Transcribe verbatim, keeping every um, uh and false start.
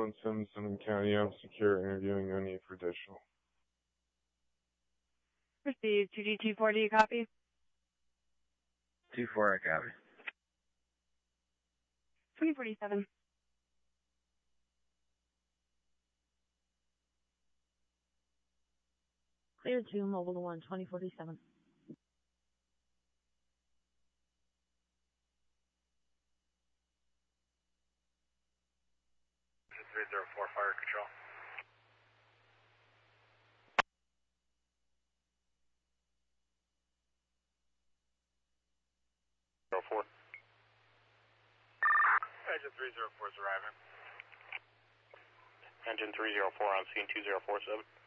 John Sims, Simmons County. I'm secure, interviewing, no need for additional. Received. two G two four, do you copy? two four, I copy. three forty-seven. Clear two, mobile to one, twenty forty-seven. three zero four, fire control. zero four. Engine three zero four is arriving. Engine three zero four on scene two zero four seven.